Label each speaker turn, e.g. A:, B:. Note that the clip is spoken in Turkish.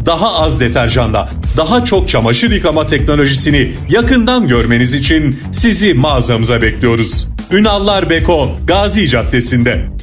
A: daha az deterjanla, daha çok çamaşır yıkama teknolojisini yakından görmeniz için sizi mağazamıza bekliyoruz. Ünallar Beko, Gazi Caddesi'nde.